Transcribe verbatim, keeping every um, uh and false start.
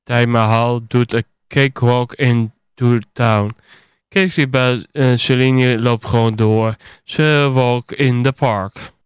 Taj Mahal doet een cakewalk into town. Casey bij uh, Celine loopt gewoon door. Ze walk in the park.